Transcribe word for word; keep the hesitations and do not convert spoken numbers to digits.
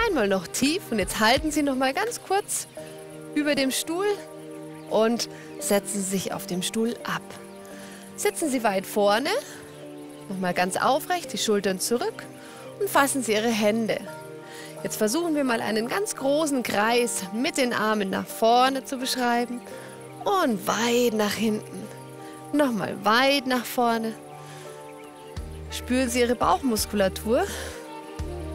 Einmal noch tief und jetzt halten Sie noch mal ganz kurz über dem Stuhl und setzen Sie sich auf dem Stuhl ab. Sitzen Sie weit vorne, nochmal ganz aufrecht, die Schultern zurück und fassen Sie Ihre Hände. Jetzt versuchen wir mal einen ganz großen Kreis mit den Armen nach vorne zu beschreiben und weit nach hinten. Nochmal weit nach vorne. Spüren Sie Ihre Bauchmuskulatur